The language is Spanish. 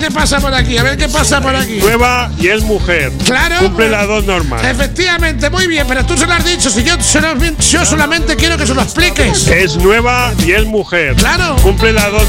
qué pasa por aquí, a ver qué pasa por aquí. Nueva y es mujer. Claro. Cumple las dos normas. Efectivamente, muy bien, pero tú se lo has dicho. Si yo solamente quiero que se lo expliques. Es nueva y es mujer. Claro. Cumple las dos